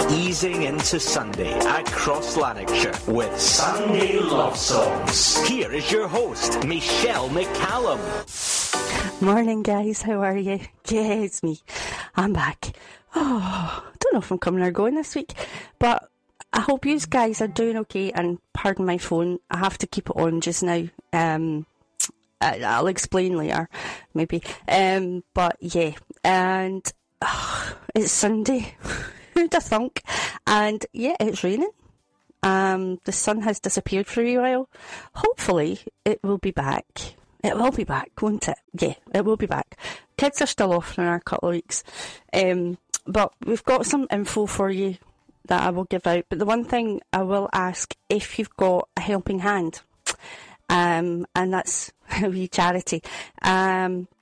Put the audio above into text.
easing into Sunday across Lanarkshire with Sunday Love Songs. Here is your host, Michelle McCallum. Morning guys, how are you? Yeah, it's me. I'm back. Oh, don't know if I'm coming or going this week, but I hope you guys are doing okay, and pardon my phone, I have to keep it on just now. I'll explain later, maybe. But yeah, and it's Sunday. Who'd have thunk? And yeah, it's raining. The sun has disappeared for a wee while. Hopefully, it will be back. It will be back, won't it? Yeah, it will be back. Kids are still off in a couple of weeks. But we've got some info for you that I will give out. But the one thing I will ask, if you've got a helping hand, and that's a wee charity.